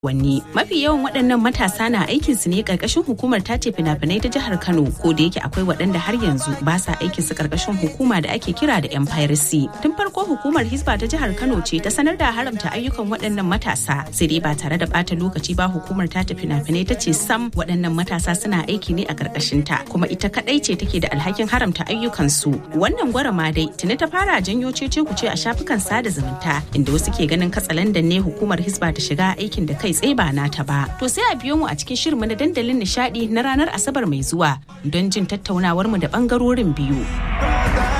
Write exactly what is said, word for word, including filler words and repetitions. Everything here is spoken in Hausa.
Wanni mafi yawan waɗannan matasa na aikin su ne ƙarƙashin hukumar tace fina-finai ta jihar Kano, ko da yake akwai waɗanda har yanzu ba sa aikin su ƙarƙashin hukuma da ake kira da yan piracy. Tun farko hukumar Hisba ta jihar Kano ce ta sanar da haramta ayyukan waɗannan matasa, sai dai ba tare da ɓata lokaci ba hukumar tace fina-finai ta ce sam waɗannan matasa suna aiki ne a ƙarƙashin ta, kuma ita kaɗai ce take da alhakin haramta ayyukan su. Wannan gwarama dai tuni ta fara janyo cece-kuce a shafukan sada zumunta, inda wasu ke ganin katsalandan ne hukumar Hisba ta shiga aikin da kai tsaye ba nata ba. To sai a biyo mu a cikin shirinmu na dandalin nishadi na ranar Asabar mai zuwa don jin tattaunawar mu da bangarorin biyu.